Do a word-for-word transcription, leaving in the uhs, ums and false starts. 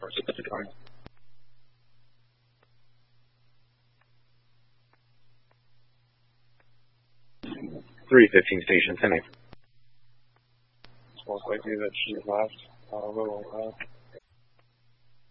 for specific time. three fifteen station, ten A. Most likely that she's left. Uh, a little, uh,